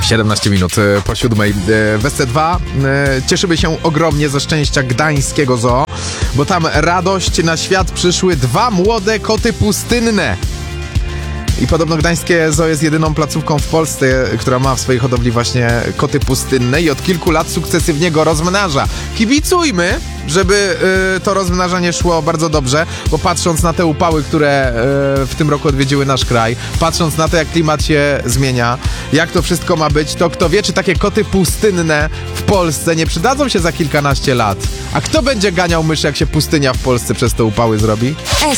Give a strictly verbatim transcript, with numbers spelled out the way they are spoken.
siedemnaście minut po siódmej. W S C dwa cieszymy się ogromnie ze szczęścia gdańskiego zoo, bo tam radość na świat przyszły dwa młode koty pustynne. I podobno gdańskie zoo jest jedyną placówką w Polsce, która ma w swojej hodowli właśnie koty pustynne i od kilku lat sukcesywnie go rozmnaża. Kibicujmy, żeby y, to rozmnażanie szło bardzo dobrze, bo patrząc na te upały, które y, w tym roku odwiedziły nasz kraj, patrząc na to, jak klimat się zmienia, jak to wszystko ma być, to kto wie, czy takie koty pustynne w Polsce nie przydadzą się za kilkanaście lat. A kto będzie ganiał myszy, jak się pustynia w Polsce przez te upały zrobi?